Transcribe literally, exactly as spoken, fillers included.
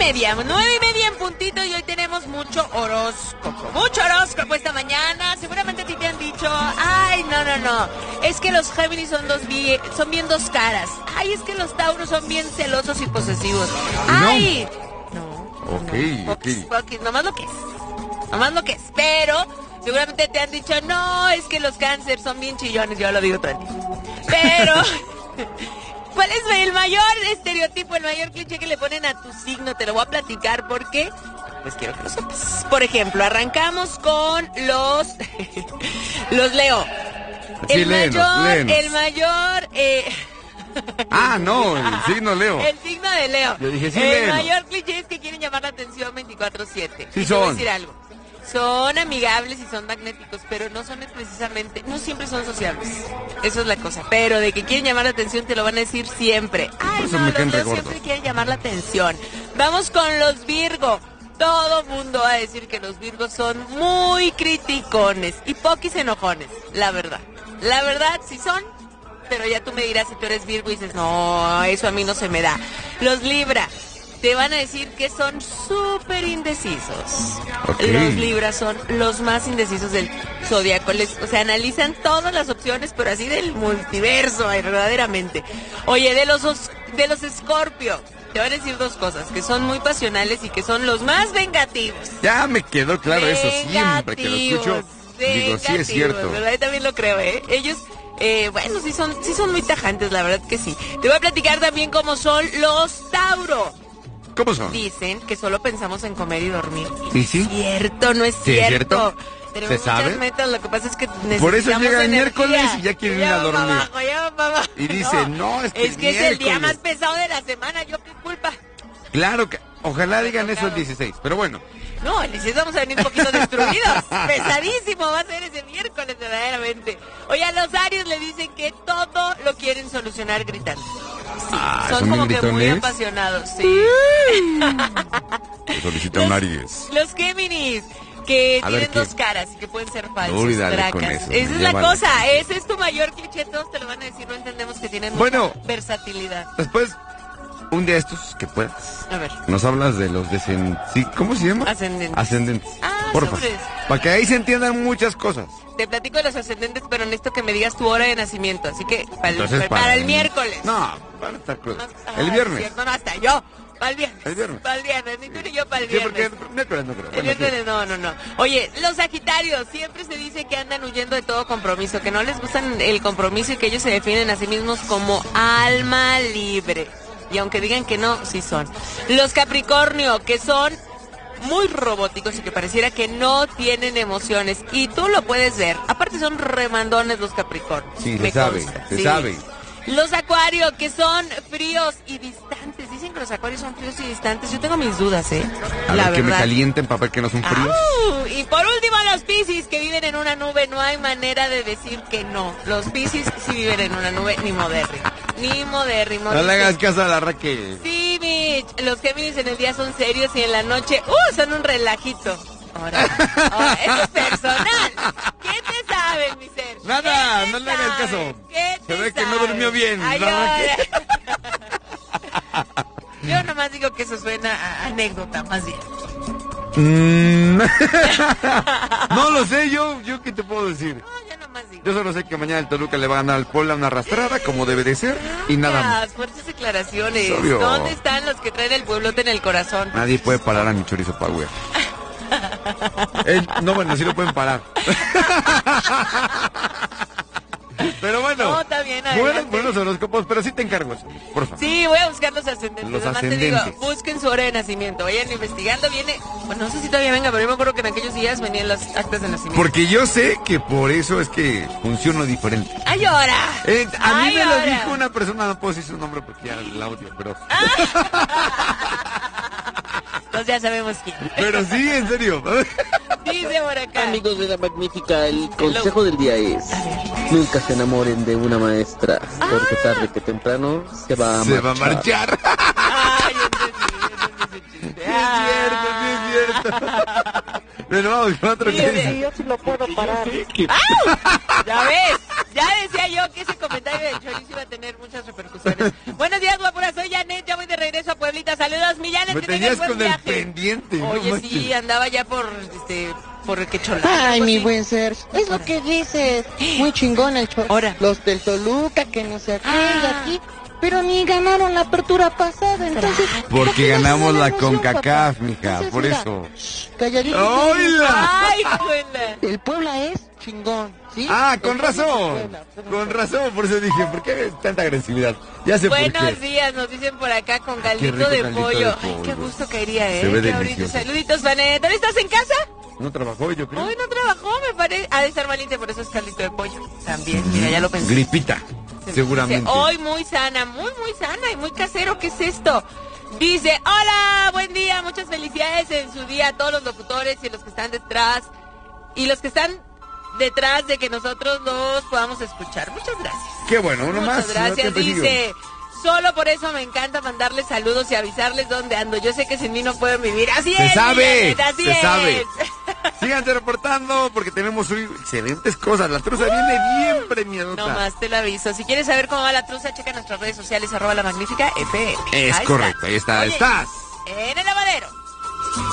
media, nueve y media en puntito y hoy tenemos mucho horóscopo, mucho horóscopo esta mañana. Seguramente a ti te han dicho, ay, no, no, no, es que los Géminis son dos bien, son bien dos caras. Ay, es que los Tauros son bien celosos y posesivos. Ay, no, ok, no, ok, poquis, poquis, nomás lo que es, nomás lo que es, pero seguramente te han dicho, no, es que los Cáncer son bien chillones, yo lo digo todo el día. Pero ¿cuál es el mayor estereotipo, el mayor cliché que le ponen a tu signo? Te lo voy a platicar porque, pues quiero que lo sepas. Por ejemplo, arrancamos con los los Leo. Sí, el, léenos, mayor, léenos. el mayor, eh... Ah, no, el signo Leo. El signo de Leo. Yo dije, sí, el léenos. mayor cliché es que quieren llamar la atención veinticuatro siete. Sí y te voy a son. decir algo. Son amigables y son magnéticos, pero no son precisamente, no siempre son sociables. Eso es la cosa. Pero de que quieren llamar la atención te lo van a decir siempre. Ay, Eso no, me los caen Leo re gordos. siempre quieren llamar la atención. Vamos con los Virgo. Todo mundo va a decir que los Virgos son muy criticones y poquis enojones, la verdad. La verdad sí son, pero ya tú me dirás si tú eres Virgo y dices, no, eso a mí no se me da. Los Libra. Te van a decir que son súper indecisos. Okay. Los Libras son los más indecisos del zodiaco. Les, o sea, analizan todas las opciones, pero así del multiverso, ay, verdaderamente. Oye, de los de los Escorpio, te van a decir dos cosas, que son muy pasionales y que son los más vengativos. Ya me quedó claro eso, siempre que lo escucho. Digo, sí es cierto. ¿Verdad? Yo también lo creo, ¿eh? Ellos... Eh, bueno, sí son, sí son muy tajantes, la verdad que sí. Te voy a platicar también cómo son los Tauro. ¿Cómo son? Dicen que solo pensamos en comer y dormir. ¿Y sí? Es cierto, no es ¿Sí es cierto. cierto? Tenemos ¿Se sabe? muchas metas, lo que pasa es que necesitamos Por eso llega el energía. miércoles y ya quieren ir a Ya va dormir. para abajo, ya va para abajo. Y dice, no, es que es que es el día miércoles. más pesado de la semana, yo qué culpa. Claro que, ojalá digan eso el dieciséis, pero bueno. No, el dieciséis vamos a venir un poquito destruidos. Pesadísimo va a ser ese miércoles, verdaderamente. Oye, a los Aries le dicen que todo lo quieren solucionar gritando. Sí, Ah, son ¿son como bien que muy gritones? apasionados, sí. Te solicita un Aries. Los Géminis, que A ver, tienen ¿qué? dos caras y que pueden ser falsos, Uy, dale tracas. con eso, Esa es ya la vale. cosa, ese es tu mayor cliché, todos te lo van a decir, no entendemos que tienen Bueno. mucha versatilidad. Después, un día de estos que puedas, A ver, nos hablas de los descend... ¿Sí? ¿Cómo se llama? ascendentes. Ascendentes. Ah, Porfa. sobres. Para que ahí se entiendan muchas cosas. Te platico de los ascendentes, pero necesito que me digas tu hora de nacimiento, así que para el, Entonces, para para el el- miércoles. No, para estar crudo. No, El ah, viernes. cierto, no, hasta yo, para el viernes. El viernes. Para el viernes, ni tú ni yo para el Sí, viernes. porque miércoles no creo. El Bueno, sí. viernes no, no, no. Oye, los Sagitarios, siempre se dice que andan huyendo de todo compromiso, que no les gustan el compromiso y que ellos se definen a sí mismos como alma libre. Y aunque digan que no, sí son. Los Capricornio, que son muy robóticos y que pareciera que no tienen emociones. Y tú lo puedes ver. Aparte son remandones los Capricornios. Sí, Me se sabe, consta, se sí. sabe. Los Acuarios, que son fríos y distantes. Dicen que los Acuarios son fríos y distantes. Yo tengo mis dudas, ¿eh? A La ver, que me verdad. calienten para ver que no son fríos. ¡Au! Y por último, los Piscis, que viven en una nube. No hay manera de decir que no. Los Piscis sí viven en una nube, ni modérrimo. Ni modérrimo. No le dice. hagas caso a la Raquel. Sí, Mitch. Los Géminis en el día son serios y en la noche, ¡uh! Son un relajito. Ahora, ahora, eso es personal. ¿Qué te sabe, mi ser? Nada, ¿Qué te no le hagas sabe? caso. ¿Qué Se te ve que no sabe? durmió bien, Ay, la ahora. Raquel. Yo nomás digo que eso suena a anécdota, más bien. Mm. No lo sé, yo, yo qué te puedo decir. No, yo nomás digo. Yo solo sé que mañana el Toluca le va a ganar al Puebla una arrastrada como debe de ser y nada más. Las fuertes declaraciones. Es obvio. ¿Dónde están los que traen el pueblote en el corazón? Nadie puede parar a mi chorizo Power. Él- no, bueno, sí lo pueden parar. Pero bueno, No, está bien, buenos, adelante. buenos horóscopos, pero sí te encargo eso, por favor. Sí, voy a buscar los ascendentes. Los Nomás te ascendentes. digo, busquen su hora de nacimiento. Vayan investigando. Viene, bueno, no sé si todavía venga, pero yo me acuerdo que en aquellos días venían las actas de nacimiento. Porque yo sé que por eso es que funciono diferente. ¡Ay, ahora! Eh, a mí Ay, me lo ahora. dijo una persona, no puedo decir su nombre porque ya la odio, pero... Entonces ya sabemos quién. Pero sí, en serio. Dice por acá. Amigos de la Magnífica, el consejo del día es: nunca se enamoren de una maestra, porque tarde que temprano se va a Se va a marchar. marchar. Ay, entendí, entendí ese chiste. Sí es cierto, sí es cierto. Pero vamos con otro Sí, que sí. dice. Yo sí lo puedo parar. ¡Au! Ya ves, ya decía yo que ese comentario del chorizo iba a tener muchas repercusiones. Buenos días, guapuras, soy Janet, ya voy de regreso a Pueblita. Saludos, Millanes. Me que tenías tengas buen con viaje. el pendiente. no Oye, manches. sí, andaba ya por, este, por el quecholán. Ay, algo mi así. buen ser, es lo que dices. Muy chingón el show. Ahora. Los del Toluca, que no se aquella aquí. Pero ni ganaron la apertura pasada, entonces... Porque ¿por qué no ganamos hacen la emoción, CONCACAF, papá? mija, Entonces, por mira, eso. shh, calladito. ¡Hola! Ay, juela. El Puebla es chingón, ¿sí? Ah, El con Puebla es razón. Puebla, Puebla. Con razón, por eso dije, ¿por qué tanta agresividad? Ya sé por Buenos qué. días, nos dicen por acá con Qué caldito rico de caldito pollo. de Ay, pollo. qué gusto caería, ¿eh? Se ve Qué ahorita- delicioso. Saluditos, Vanet. ¿Dónde estás en casa? No trabajó, yo creo. Hoy no trabajó, me parece. Ha de estar valiente, por eso es caldito de pollo. También, mira, ya lo pensé. Gripita, Se- seguramente. dice, hoy muy sana, muy, muy sana y muy casero. ¿Qué es esto? Dice, hola, buen día, muchas felicidades en su día a todos los locutores y los que están detrás. Y los que están detrás de que nosotros los podamos escuchar. Muchas gracias. Qué bueno, uno Muchas más. ¿no? gracias. Siempre sigo. Dice, solo por eso me encanta mandarles saludos y avisarles dónde ando. Yo sé que sin mí no pueden vivir. Así Se es. sabe, Millanet, así se es. sabe. Síganse reportando porque tenemos hoy excelentes cosas. La truza viene bien premiadota. No más te lo aviso. Si quieres saber cómo va la truza, checa nuestras redes sociales, arroba la magnífica F M. Es Ahí correcto, ahí está, Oye, estás. En el lavadero.